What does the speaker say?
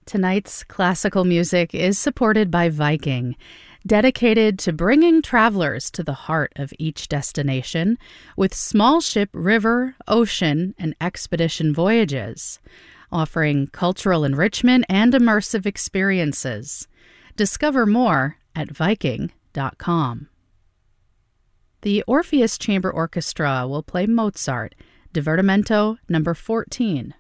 Tonight's classical music is supported by Viking, dedicated to bringing travelers to the heart of each destination with small ship river, ocean, and expedition voyages, offering cultural enrichment and immersive experiences. Discover more at Viking.com. The Orpheus Chamber Orchestra will play Mozart, Divertimento No. 14,